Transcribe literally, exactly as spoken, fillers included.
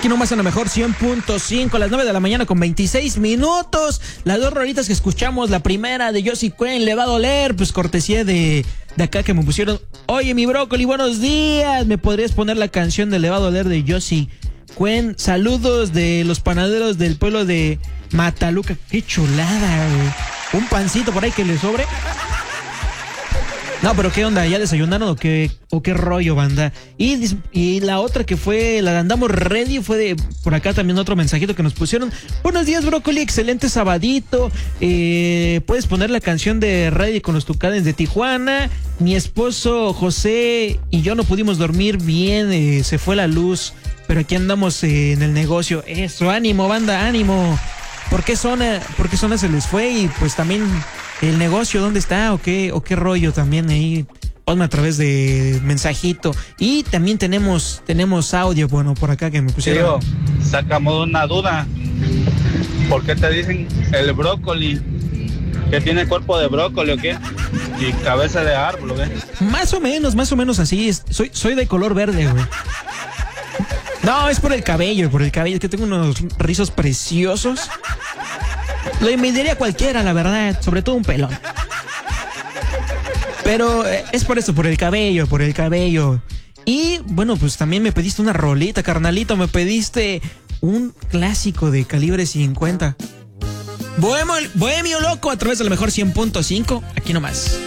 Aquí nomás en la mejor cien punto cinco, a las nueve de la mañana con veintiséis minutos. Las dos rolitas que escuchamos, la primera de Josie Cuen, Le Va a Doler, pues cortesía de, de acá que me pusieron. Oye, mi brócoli, buenos días. ¿Me podrías poner la canción de Le Va a Doler de Josie Cuen? Saludos de los panaderos del pueblo de Mataluca. Qué chulada, güey. Un pancito por ahí que le sobre. No, pero ¿qué onda? ¿Ya desayunaron o qué, o qué rollo, banda? Y, y la otra que fue, la de Andamos Ready, fue de por acá también otro mensajito que nos pusieron. Buenos días, brócoli, excelente sabadito. Eh, puedes poner la canción de Ready con los Tucanes de Tijuana. Mi esposo José y yo no pudimos dormir bien, eh, se fue la luz, pero aquí andamos eh, en el negocio. Eso, ánimo, banda, ánimo. ¿Por qué zona, por qué zona se les fue? Y pues también el negocio, ¿dónde está? ¿O qué, o qué rollo también ahí? Ponme a través de mensajito. Y también tenemos, tenemos audio, bueno, por acá que me pusieron. Tío, sacamos una duda. ¿Por qué te dicen el brócoli? ¿Que tiene cuerpo de brócoli o qué? Y cabeza de árbol, ¿o qué? Más o menos, más o menos así. Es, soy, soy de color verde, güey. No, es por el cabello, por el cabello, que tengo unos rizos preciosos. Lo envidiaría cualquiera, la verdad, sobre todo un pelón. Pero eh, es por eso, por el cabello, por el cabello. Y bueno, pues también me pediste una rolita, carnalito, me pediste un clásico de Calibre cincuenta. Bohemio, Bohemio Loco a través de la mejor cien punto cinco, aquí nomás.